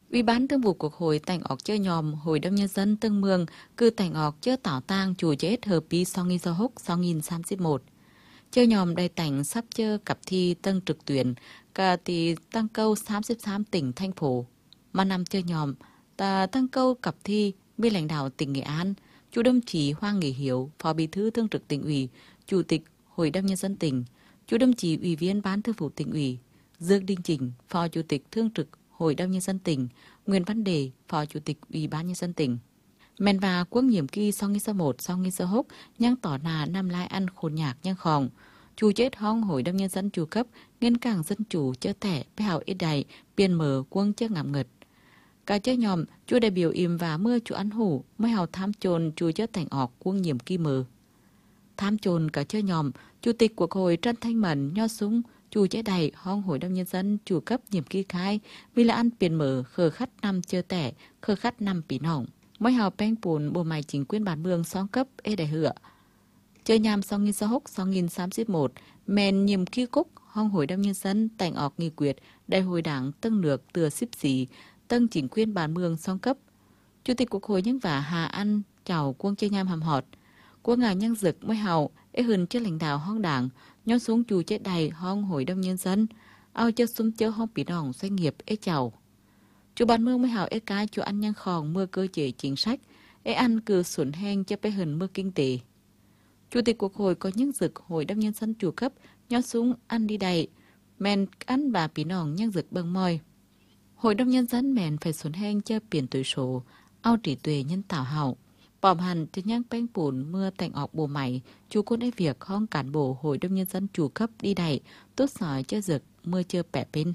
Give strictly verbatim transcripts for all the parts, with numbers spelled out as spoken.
Ủy ban Thường vụ Quốc hội tành ọc chơi nhòm Hội đồng Nhân dân Tương Mương cư tành ọc chơi tảo tang chủ chết hợp bí sau nghìn do húc sau nghìn三mươi mốt. Chơi nhòm đầy tành sắp chơi cặp thi tân trực tuyển cả tỷ tăng câu sáu mươi tám tỉnh thành phố. Mà năm chơi nhòm ta tăng câu cặp thi với lãnh đạo tỉnh Nghệ An, chủ đồng chí Hoàng Nghị Hiếu, phó bí thư thường trực tỉnh ủy, chủ tịch Hội đồng Nhân dân tỉnh, chủ đồng chí ủy viên ban thường vụ tỉnh ủy, Dương Đình Chỉnh, phó chủ tịch thường trực Hội đồng Nhân dân tỉnh, Nguyễn Văn Đề, phó chủ tịch Ủy ban Nhân dân tỉnh. Men và quân nhiệm kỳ sau nghìn một sau nghìn húc nhang tỏ nà năm lai ăn khôn nhạc nhang khòng. Chủ chết hong Hội đồng Nhân dân chủ cấp nghiên cảng dân chủ chơ tẻ bê hào ít đầy biên mở quân chơ ngạm ngật. Cả chơi nhòm chủ đại biểu im và mưa chủ ăn hủ mới hào tham trồn chủ chơ thành ọc quân nhiệm kỳ mờ. Tham trồn cả chơi nhòm chủ tịch Quốc hội Trần Thanh Mẫn nho súng chủ chế đầy hong Hội đồng Nhân dân chủ cấp nhiệm kỳ khai vì là ăn biển mở khờ khắt năm chơ tẻ khờ khắt năm pí nỏng. Mới hào beng bùn bộ mày chính quyền bản mương song cấp ê đại hựa. Chơi nhàm sau nghìn sáu húc sau nghìn三mươi mốt, men nhiệm kỳ cúc hong Hội đồng Nhân dân tành ọc nghị quyết đại hội đảng tân lược từ xíp xí tân chính quyền bản mương song cấp. Chủ tịch Quốc hội những vả Hà Ăn chào quân chơi nhàm hàm họt. Quân ngài nhân dực mới hào ế hừng cho lãnh đạo hong đảng nhóm xuống chủ chết đầy hong Hội đồng Nhân dân ao cho xung chớ hong bị đỏng doanh nghiệp ế chào. Chủ bản mương mới hào ế cái chủ ăn nhang khòng mưa cơ chế chính sách ế ăn cử xuẩn heng cho bế hừng mưa kinh tế. Chủ tịch Quốc hội có những dực Hội đồng Nhân dân chủ cấp nhóm xuống ăn đi đầy men ăn bà bí nòng nhân dực bâng môi. Hội đồng Nhân dân mẹn phải xuẩn heng cho biển tuổi số ao trí tuệ nhân tạo hảo. Bòm hẳn cho nhang bánh bùn mưa tành ọc bộ mày chú quân ấy việc hong cán bộ Hội đồng Nhân dân chủ cấp đi đầy tốt sỏi cho dực mưa chơ bẻ bên.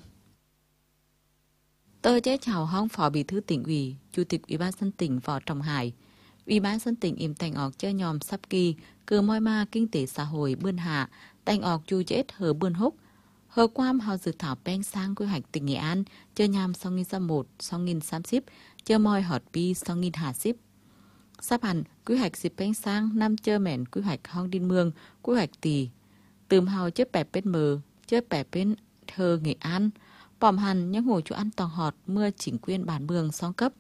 Tờ chế chào hong phó bí thư tỉnh ủy, chủ tịch Ủy ban dân tỉnh Võ Trọng Hải. Ủy ban dân tỉnh im tành ọc chơi nhòm sắp kỳ, cờ moi ma kinh tế xã hội bươn hạ, tành ọc chu chết hờ bươn húc. Hờ quam hào dự thảo beng sang quy hoạch tỉnh Nghệ An, chơi nhàm sau nghìn một, sau nghìn三mươi, chơi moi họt bi sau nghìn hai mươi. Sắp hẳn, quy hoạch dịp beng sang năm chơi mẹn quy hoạch hong điên mương, quy hoạch tỷ. Tùm hào chơi bẹp bên mờ, chơi bẹp bên thơ Nghệ An. Bòm hẳn những hồ chủ ăn tòng họt mưa chính quyền bản mương song cấp.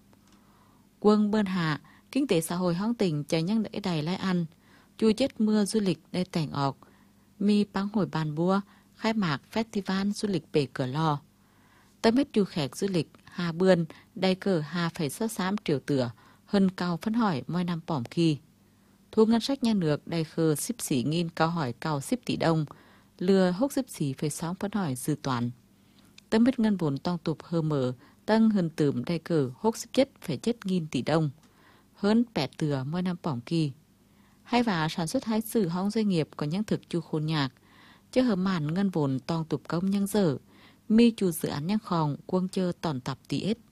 Quân bơn hạ, kinh tế xã hội hong tỉnh chạy nhang đẩy đầy lai ăn. Chu chết mưa du lịch đầy tảnh ọc. Mi băng hồi bàn bua, khai mạc festival du lịch bể cửa lò. Tới mấy du khách du lịch Hà Bươn đầy cờ Hà phải sớt xám triệu tửa, hơn cao phân hỏi mỗi năm bỏm kỳ. Thu ngân sách nhà nước đầy khờ xíp xỉ nghìn cao hỏi cao xíp tỷ đồng, lừa hốc xíp xỉ phải sóng phân hỏi dự toán. Tới mất ngân vốn tong tục hơ mở, tăng hơn tửm đầy cờ hốc xíp chất phải chất nghìn tỷ đồng, hơn bẻ tửa mỗi năm bỏm kỳ. Hay và sản xuất hai sự hong doanh nghiệp có những thực chu khôn nhạc, chứ hờ màn ngân vốn tong tục công nhân dở, mi chủ dự án nhang khòng quân chơ tòn tập tỷ ết.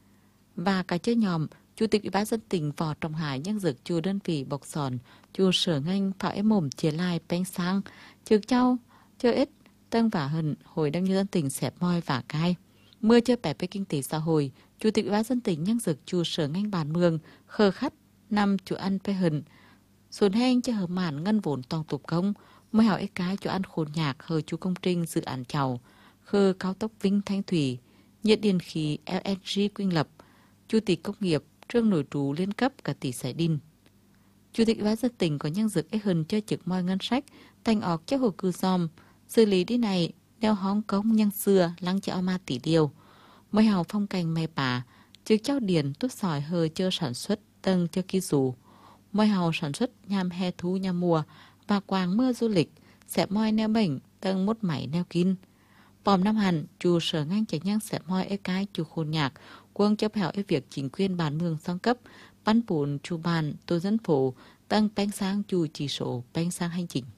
Và cả chơi nhòm, Chủ tịch Ủy ban dân tỉnh Võ Trọng Hải nhân dực chu đơn vị bọc sòn, chu sở ngành pháo ép mồm chia lai bánh sang, trực châu, chơi ít, tân và hần Hội đồng Nhân dân tỉnh xẹp moi và cai. Mưa chơi bẻ về kinh tế xã hội, Chủ tịch Ủy ban dân tỉnh nhân dực chu sở ngành bản mương, khờ khắt, năm chủ ăn phê hần. Xuân heng cho hờ màn ngân vốn tòng tục công, mới hảo ích cái chủ ăn khôn nhạc hờ chu công trình dự án chào, khờ cao tốc Vinh Thanh Thủy, nhiệt điện khí lờ en giê Quynh Lập, Chủ tịch công nghiệp trương nổi trú liên cấp cả tỷ sải đinh. Chủ tịch Ủy ban dân tỉnh có nhân dực ích hơn cho trực moi ngân sách, thành ọc cho hồ cư giòm, xử lý đi này, đeo hóng công nhân xưa lăng cho ma tỷ điều. Mới hào phong cảnh mê bà, trực trao điển tốt sỏi hờ chơ sản xuất tân cho ký dù. Mới hào sản xuất nhằm hè thú nhằm mùa và quàng mưa du lịch, sẽ moi neo bệnh tân mốt mảy neo kín. Bòm năm hẳn, chủ sở ngành chạy nhang sẽ moi ế cái chủ khôn nhạc, quân chấp hẹo ế việc chính quyền bản mương song cấp, bắn bùn chủ bàn, tổ dân phố, tăng bánh sang chủ chỉ số, bánh sang hành trình.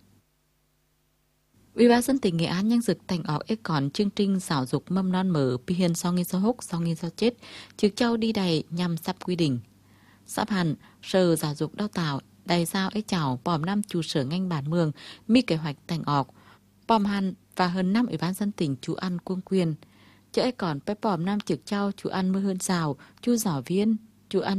Ủy ban dân tỉnh Nghệ An nhân dực thành ọc ế còn chương trình giáo dục mầm non mở bị hiền sau nghìn sau húc sau nghìn sau chết, trực châu đi đầy nhằm sắp quy định. Sắp hẳn, sở giáo dục đào tạo, đầy giao ế chào bòm năm chủ sở ngành bản mương, mi kế hoạch thành ọc, bòm hẳn và hơn năm Ủy ban dân tỉnh chú ăn quân quyền. Chứ ấy còn bếp bòm năm trực trao chú ăn mưa hơn rào, chú giáo viên, chú ăn